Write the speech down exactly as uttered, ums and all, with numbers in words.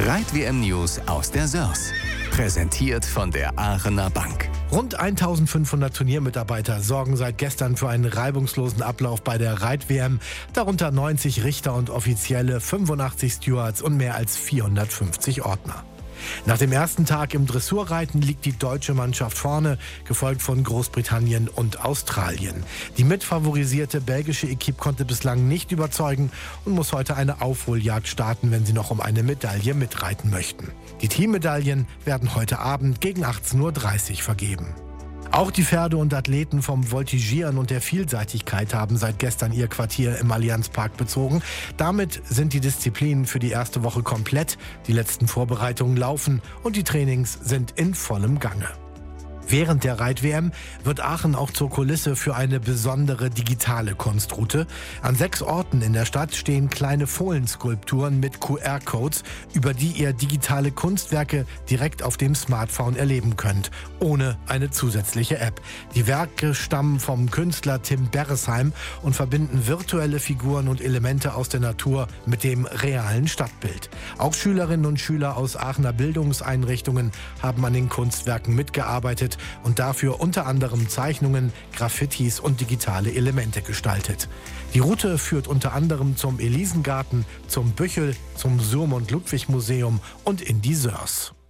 Reit-W M News aus der Sörs. Präsentiert von der Aachener Bank. Rund eintausendfünfhundert Turniermitarbeiter sorgen seit gestern für einen reibungslosen Ablauf bei der Reit-W M. Darunter neunzig Richter und Offizielle, fünfundachtzig Stewards und mehr als vierhundertfünfzig Ordner. Nach dem ersten Tag im Dressurreiten liegt die deutsche Mannschaft vorne, gefolgt von Großbritannien und Australien. Die mitfavorisierte belgische Equipe konnte bislang nicht überzeugen und muss heute eine Aufholjagd starten, wenn sie noch um eine Medaille mitreiten möchten. Die Teammedaillen werden heute Abend gegen achtzehn Uhr dreißig vergeben. Auch die Pferde und Athleten vom Voltigieren und der Vielseitigkeit haben seit gestern ihr Quartier im Allianzpark bezogen. Damit sind die Disziplinen für die erste Woche komplett. Die letzten Vorbereitungen laufen und die Trainings sind in vollem Gange. Während der Reit-W M wird Aachen auch zur Kulisse für eine besondere digitale Kunstroute. An sechs Orten in der Stadt stehen kleine Fohlenskulpturen mit Q R-Codes, über die ihr digitale Kunstwerke direkt auf dem Smartphone erleben könnt, ohne eine zusätzliche App. Die Werke stammen vom Künstler Tim Beresheim und verbinden virtuelle Figuren und Elemente aus der Natur mit dem realen Stadtbild. Auch Schülerinnen und Schüler aus Aachener Bildungseinrichtungen haben an den Kunstwerken mitgearbeitet und dafür unter anderem Zeichnungen, Graffitis und digitale Elemente gestaltet. Die Route führt unter anderem zum Elisengarten, zum Büchel, zum Surmund-Ludwig-Museum und in die Sörs.